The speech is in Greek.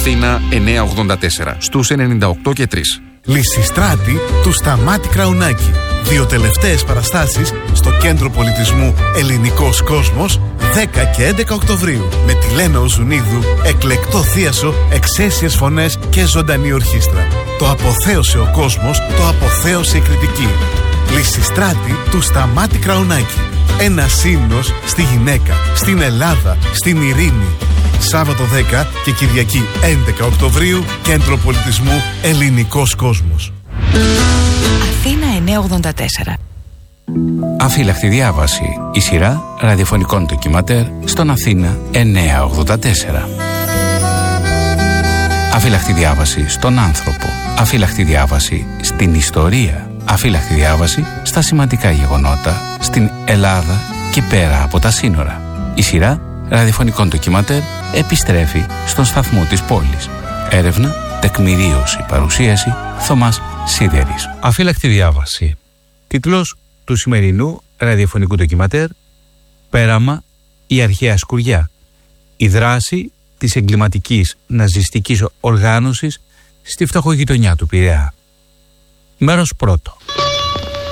Αθήνα 984 στους 98 και 3. Λυσιστράτη του Σταμάτη Κραουνάκη. 2 τελευταίες παραστάσεις στο Κέντρο Πολιτισμού Ελληνικός Κόσμος 10 και 11 Οκτωβρίου με τη Λένα Οζουνίδου, εκλεκτό θίασο, εξαίσιες φωνές και ζωντανή ορχήστρα. Το αποθέωσε ο κόσμος, το αποθέωσε η κριτική. Λυσιστράτη του Σταμάτη Κραουνάκη. Ένα ύμνος στη γυναίκα, στην Ελλάδα, στην ειρήνη. Σάββατο 10 και Κυριακή 11 Οκτωβρίου, Κέντρο Πολιτισμού Ελληνικός Κόσμος. Αθήνα 984. Αφύλακτη διάβαση. Η σειρά ραδιοφωνικών ντοκιματέρ στον Αθήνα 984. Αφύλακτη διάβαση στον άνθρωπο. Αφύλακτη διάβαση στην ιστορία. Αφύλακτη διάβαση στα σημαντικά γεγονότα στην Ελλάδα και πέρα από τα σύνορα. Η σειρά ραδιοφωνικών ντοκιματέρ επιστρέφει στον σταθμό της πόλης. Έρευνα, τεκμηρίωση, παρουσίαση, Θωμάς Σίδερης. Αφύλακτη διάβαση. Τίτλος του σημερινού ραδιοφωνικού ντοκιματέρ: Πέραμα, η αρχαία σκουριά. Η δράση της εγκληματικής ναζιστικής οργάνωσης στη φτωχογειτονιά του Πειραιά. Μέρος πρώτο.